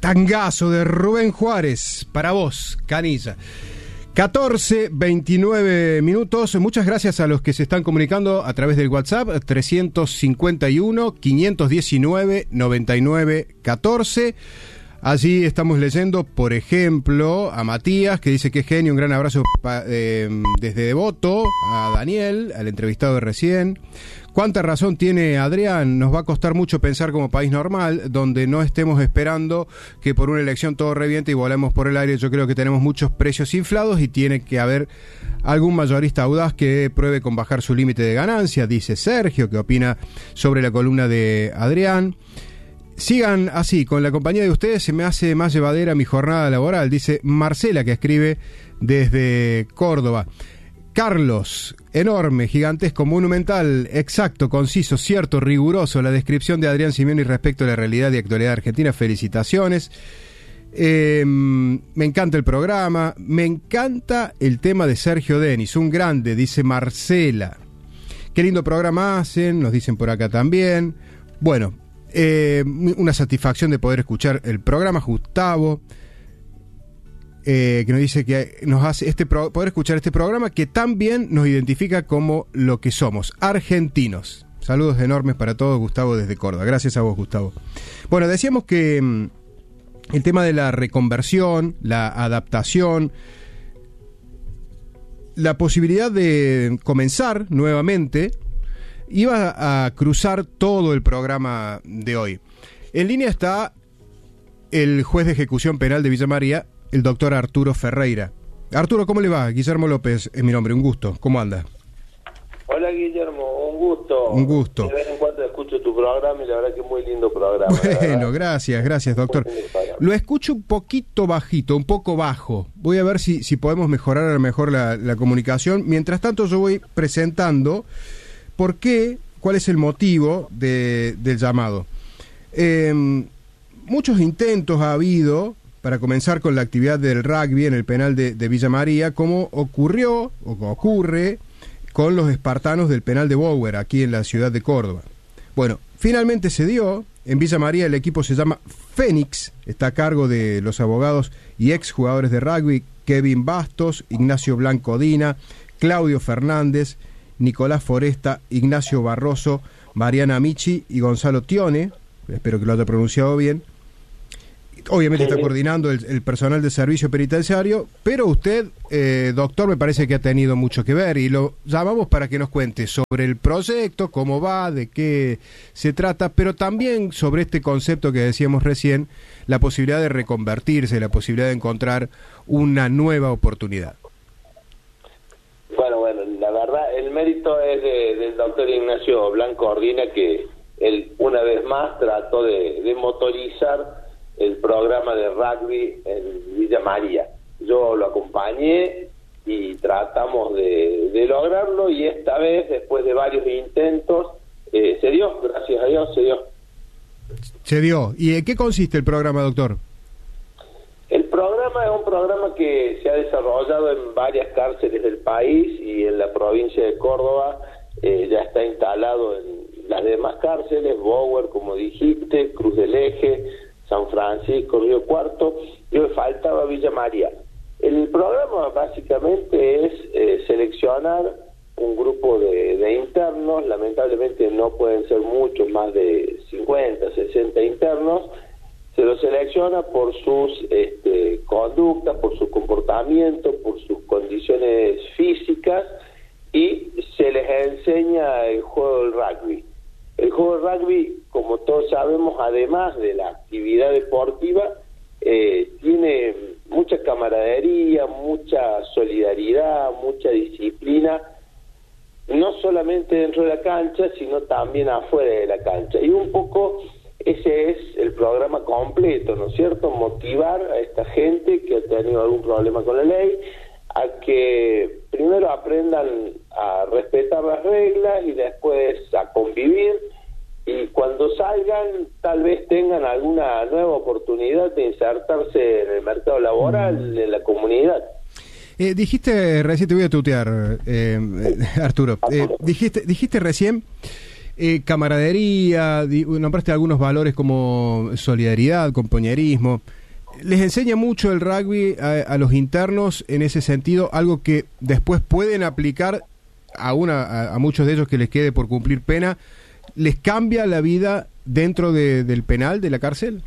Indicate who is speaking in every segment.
Speaker 1: tangazo de Rubén Juárez, para vos, Canilla. 14:29 minutos. Muchas gracias a los que se están comunicando a través del WhatsApp 351-519-9914. Allí estamos leyendo, por ejemplo, a Matías, que dice que es genio. Un gran abrazo desde Devoto, a Daniel, al entrevistado de recién. ¿Cuánta razón tiene Adrián? Nos va a costar mucho pensar como país normal, donde no estemos esperando que por una elección todo reviente y volemos por el aire. Yo creo que tenemos muchos precios inflados y tiene que haber algún mayorista audaz que pruebe con bajar su límite de ganancia, dice Sergio, que opina sobre la columna de Adrián. Sigan así, con la compañía de ustedes se me hace más llevadera mi jornada laboral, dice Marcela, que escribe desde Córdoba. Carlos, enorme, gigantesco, monumental, exacto, conciso, cierto, riguroso, la descripción de Adrián Simioni respecto a la realidad y actualidad argentina. Felicitaciones. Me encanta el programa, me encanta el tema de Sergio Denis, un grande, dice Marcela. Qué lindo programa hacen, nos dicen por acá también. Bueno, una satisfacción de poder escuchar el programa. Gustavo, que nos dice que nos hace poder escuchar este programa que también nos identifica como lo que somos, argentinos. Saludos enormes para todos, Gustavo desde Córdoba. Gracias a vos, Gustavo. Bueno, decíamos que el tema de la reconversión, la adaptación, la posibilidad de comenzar nuevamente, iba a cruzar todo el programa de hoy. En línea está el juez de ejecución penal de Villa María, el doctor Arturo Ferreira. Arturo, ¿cómo le va? Guillermo López es mi nombre, un gusto. ¿Cómo anda?
Speaker 2: Hola, Guillermo, un gusto.
Speaker 1: Un gusto.
Speaker 2: De vez en cuando escucho tu programa y la verdad que es muy lindo programa.
Speaker 1: Bueno, gracias, doctor. Lo escucho un poquito bajito, un poco bajo. Voy a ver si podemos mejorar a lo mejor la comunicación. Mientras tanto, yo voy presentando cuál es el motivo del llamado. Muchos intentos ha habido para comenzar con la actividad del rugby en el penal de Villa María, como ocurre con los espartanos del penal de Bower, aquí en la ciudad de Córdoba. Bueno, finalmente se dio. En Villa María el equipo se llama Fénix, está a cargo de los abogados y exjugadores de rugby Kevin Bastos, Ignacio Blanco Dina, Claudio Fernández, Nicolás Foresta, Ignacio Barroso, Mariana Michi y Gonzalo Tione. Espero que lo haya pronunciado bien. Obviamente está coordinando el personal de servicio penitenciario, pero usted, doctor, me parece que ha tenido mucho que ver y lo llamamos para que nos cuente sobre el proyecto, cómo va, de qué se trata, pero también sobre este concepto que decíamos recién, la posibilidad de reconvertirse, la posibilidad de encontrar una nueva oportunidad.
Speaker 2: Bueno, la verdad, el mérito es del doctor Ignacio Blanco Ordina, que él una vez más trató de motorizar el programa de rugby en Villa María. Yo lo acompañé y tratamos de lograrlo, y esta vez, después de varios intentos, se dio, gracias a Dios, se dio.
Speaker 1: Se dio. ¿Y en qué consiste el programa, doctor?
Speaker 2: El programa es un programa que se ha desarrollado en varias cárceles del país, y en la provincia de Córdoba ya está instalado en las demás cárceles, Bower, como dijiste, Cruz del Eje, San Francisco, Río Cuarto, y me faltaba Villa María. El programa básicamente es seleccionar un grupo de internos. Lamentablemente no pueden ser muchos, más de 50, 60 internos. Se los selecciona por sus conductas, por su comportamiento, por sus condiciones físicas, y se les enseña el juego del rugby. El juego del rugby, como todos sabemos, además de la actividad deportiva, tiene mucha camaradería, mucha solidaridad, mucha disciplina, no solamente dentro de la cancha, sino también afuera de la cancha. Y un poco ese es el programa completo, ¿no es cierto? Motivar a esta gente que ha tenido algún problema con la ley a que primero aprendan a respetar las reglas y después a convivir, y cuando salgan tal vez tengan alguna nueva oportunidad de insertarse en el mercado laboral, en la comunidad.
Speaker 1: Dijiste recién, te voy a tutear, Arturo, dijiste recién camaradería, nombraste algunos valores como solidaridad, compañerismo. les enseña mucho el rugby a los internos en ese sentido, algo que después pueden aplicar a muchos de ellos que les quede por cumplir pena. ¿Les cambia la vida dentro del penal, de la cárcel?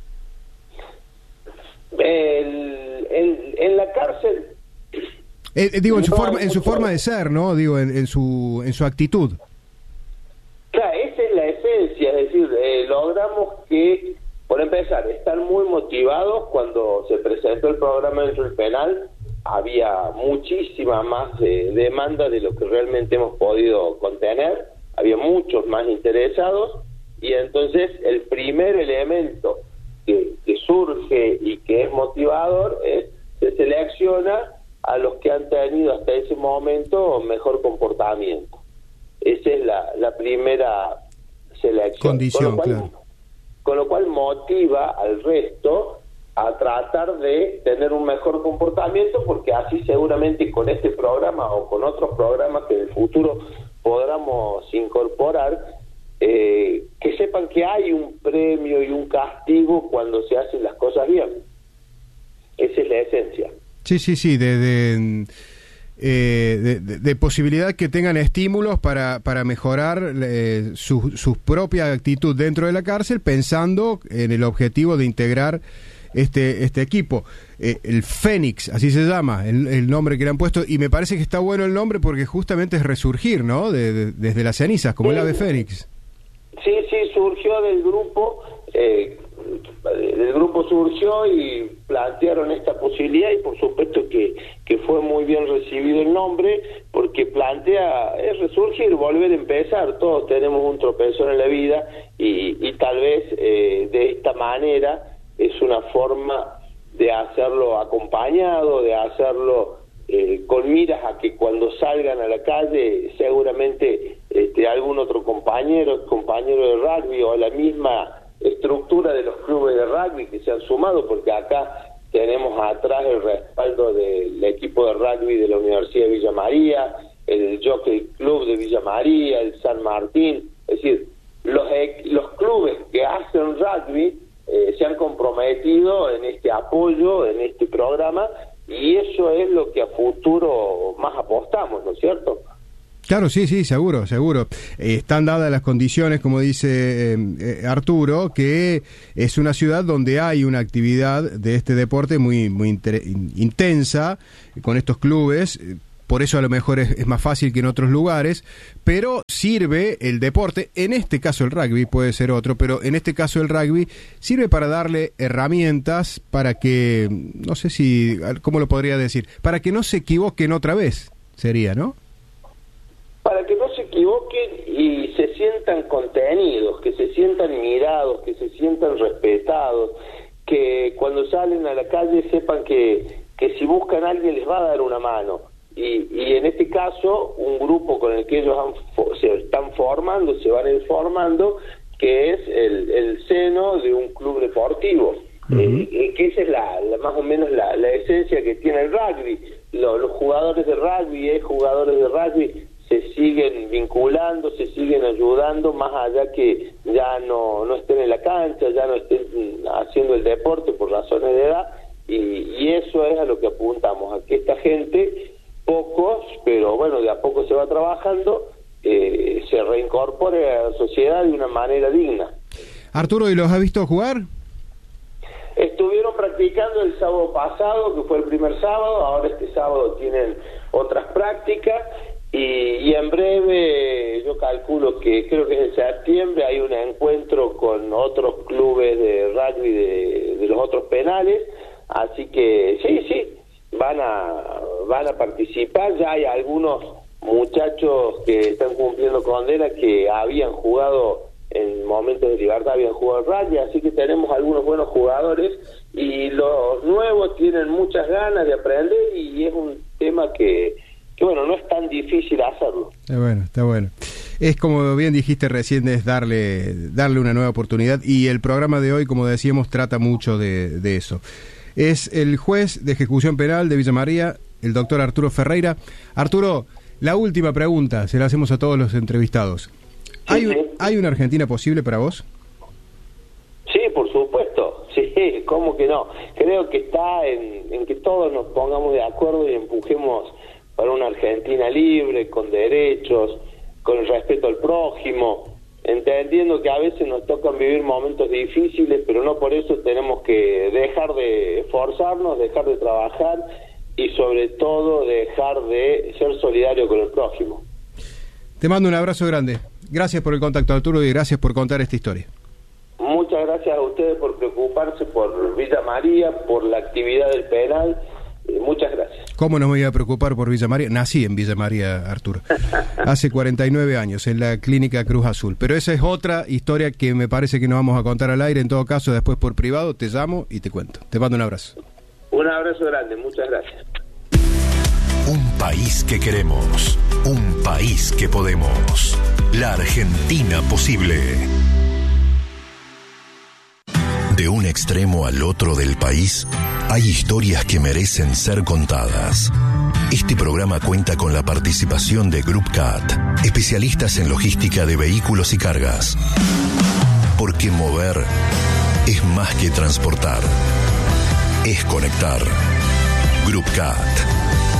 Speaker 2: En la cárcel...
Speaker 1: digo, en su forma de ser, ¿no? Digo, en su actitud.
Speaker 2: Claro, esa es la esencia, es decir, logramos que, por empezar, estar muy motivados. Cuando se presentó el programa dentro del penal, había muchísima más demanda de lo que realmente hemos podido contener, había muchos más interesados, y entonces el primer elemento que surge y que es motivador es: se selecciona a los que han tenido hasta ese momento mejor comportamiento. Esa es la primera selección.
Speaker 1: Condición, claro.
Speaker 2: Con lo cual motiva al resto a tratar de tener un mejor comportamiento, porque así seguramente con este programa o con otros programas que en el futuro podamos incorporar, que sepan que hay un premio y un castigo cuando se hacen las cosas bien. Esa es la esencia.
Speaker 1: Sí, de posibilidad que tengan estímulos para mejorar su propia actitud dentro de la cárcel, pensando en el objetivo de integrar este equipo. El Fénix, así se llama, el nombre que le han puesto, y me parece que está bueno el nombre porque justamente es resurgir, ¿no? Desde las cenizas, como el ave Fénix.
Speaker 2: Sí, surgió del grupo. Del grupo surgió y plantearon esta posibilidad, y por supuesto que fue muy bien recibido el nombre, porque plantea es resurgir, volver a empezar. Todos tenemos un tropezón en la vida y tal vez de esta manera es una forma de hacerlo acompañado, de hacerlo con miras a que cuando salgan a la calle seguramente algún otro compañero de rugby o la misma estructura de los clubes de rugby que se han sumado, porque acá tenemos atrás el respaldo del equipo de rugby de la Universidad de Villa María, el Jockey Club de Villa María, el San Martín. Es decir, los clubes que hacen rugby se han comprometido en este apoyo, en este programa, y eso es lo que a futuro más apostamos, ¿no es cierto?
Speaker 1: Claro, sí, seguro. Están dadas las condiciones, como dice Arturo, que es una ciudad donde hay una actividad de este deporte muy intensa con estos clubes. Por eso a lo mejor es más fácil que en otros lugares, pero sirve el deporte, en este caso el rugby, puede ser otro, pero en este caso el rugby sirve para darle herramientas para que, no sé si, ¿cómo lo podría decir? Para que no se equivoquen otra vez, sería, ¿no?
Speaker 2: Para que no se equivoquen y se sientan contenidos, que se sientan mirados, que se sientan respetados, que cuando salen a la calle sepan que si buscan a alguien les va a dar una mano. Y en este caso, un grupo con el que ellos se están formando, se van a ir formando, que es el seno de un club deportivo. Que esa es más o menos la esencia que tiene el rugby. Los jugadores de rugby, jugadores de rugby, se siguen vinculando, se siguen ayudando, más allá que ya no estén en la cancha, ya no estén haciendo el deporte por razones de edad, y eso es a lo que apuntamos, a que esta gente, pocos, pero bueno, de a poco se va trabajando, se reincorpore a la sociedad de una manera digna.
Speaker 1: Arturo, ¿y los has visto jugar?
Speaker 2: Estuvieron practicando el sábado pasado, que fue el primer sábado. Ahora este sábado tienen otras prácticas, y en breve, yo calculo que creo que es en septiembre, hay un encuentro con otros clubes de rugby de los otros penales, así que sí, van a participar. Ya hay algunos muchachos que están cumpliendo condena que habían jugado en momentos de libertad, habían jugado rugby, así que tenemos algunos buenos jugadores, y los nuevos tienen muchas ganas de aprender, y es un tema que bueno, no es tan difícil hacerlo.
Speaker 1: Está bueno. Es como bien dijiste recién, es darle una nueva oportunidad, y el programa de hoy, como decíamos, trata mucho de eso. Es el juez de ejecución penal de Villa María, el doctor Arturo Ferreira. Arturo, la última pregunta, se la hacemos a todos los entrevistados. ¿Hay una Argentina posible para vos?
Speaker 2: Sí, por supuesto, sí, ¿cómo que no? Creo que está en que todos nos pongamos de acuerdo y empujemos para una Argentina libre, con derechos, con el respeto al prójimo, entendiendo que a veces nos tocan vivir momentos difíciles, pero no por eso tenemos que dejar de esforzarnos, dejar de trabajar y sobre todo dejar de ser solidario con el prójimo.
Speaker 1: Te mando un abrazo grande. Gracias por el contacto, Arturo, y gracias por contar esta historia.
Speaker 2: Muchas gracias a ustedes por preocuparse por Villa María, por la actividad del penal. Muchas gracias.
Speaker 1: ¿Cómo no me iba a preocupar por Villa María? Nací en Villa María, Arturo. Hace 49 años, en la clínica Cruz Azul. Pero esa es otra historia que me parece que no vamos a contar al aire. En todo caso, después por privado te llamo y te cuento. Te mando un abrazo.
Speaker 2: Un abrazo grande, muchas gracias.
Speaker 3: Un país que queremos, un país que podemos. La Argentina posible. De un extremo al otro del país, hay historias que merecen ser contadas. Este programa cuenta con la participación de Group CAT, especialistas en logística de vehículos y cargas. Porque mover es más que transportar, es conectar. Group CAT.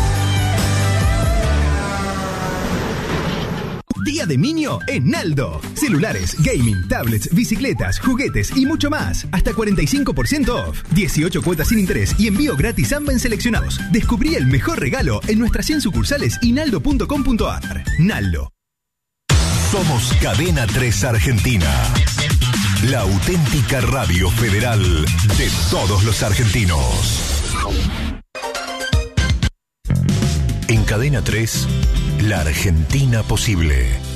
Speaker 4: Día de Niño en Naldo. Celulares, gaming, tablets, bicicletas, juguetes y mucho más. Hasta 45% off. 18 cuotas sin interés y envío gratis AMBA en seleccionados. Descubrí el mejor regalo en nuestras 100 sucursales y naldo.com.ar. Naldo.
Speaker 3: Somos Cadena 3 Argentina. La auténtica radio federal de todos los argentinos. En Cadena 3, La Argentina posible.